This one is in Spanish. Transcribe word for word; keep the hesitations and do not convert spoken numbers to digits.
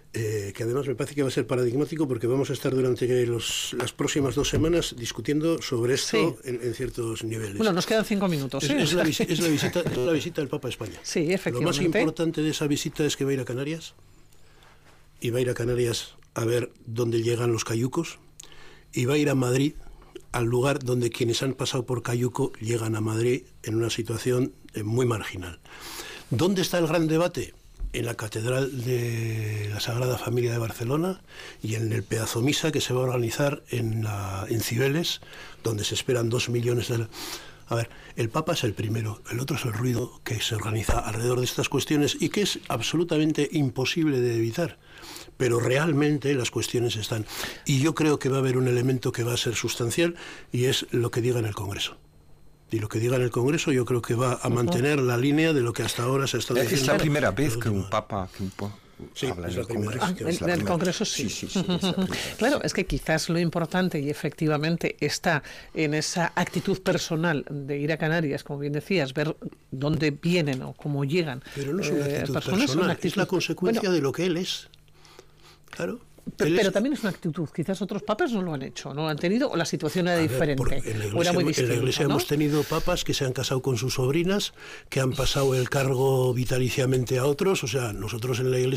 eh, que además me parece que va a ser paradigmático porque vamos a estar durante los, las próximas dos semanas discutiendo sobre esto sí. en, en ciertos niveles. Bueno, nos quedan cinco minutos. Es, ¿eh? es, la, es, la, visita, es la visita del Papa a España. Sí, efectivamente. Lo más importante de esa visita es que va a ir a Canarias y va a ir a Canarias a ver dónde llegan los cayucos y va a ir a Madrid, al lugar donde quienes han pasado por Cayuco llegan a Madrid en una situación muy marginal. ¿Dónde está el gran debate? En la Catedral de la Sagrada Familia de Barcelona y en el pedazo misa que se va a organizar en, la, en Cibeles, donde se esperan dos millones de... A ver, el Papa es el primero, el otro es el ruido que se organiza alrededor de estas cuestiones y que es absolutamente imposible de evitar, pero realmente las cuestiones están. Y yo creo que va a haber un elemento que va a ser sustancial y es lo que diga en el Congreso. Y lo que diga en el Congreso yo creo que va a mantener la línea de lo que hasta ahora se ha estado diciendo. Es la primera vez que un Papa que un po sí, habla en el Congreso. Ah, en el Congreso sí. sí, sí, sí es claro, es que quizás lo importante y efectivamente está en esa actitud personal de ir a Canarias, como bien decías, ver dónde vienen o cómo llegan. Pero no es una actitud eh, personas, personal, una actitud, es la consecuencia bueno, de lo que él es. Claro. Pero, es... pero también es una actitud, quizás otros papas no lo han hecho, no lo han tenido, o la situación era ver, diferente, en la iglesia, o era muy distinta. En la iglesia ¿no? hemos tenido papas que se han casado con sus sobrinas, que han pasado el cargo vitaliciamente a otros, o sea, nosotros en la iglesia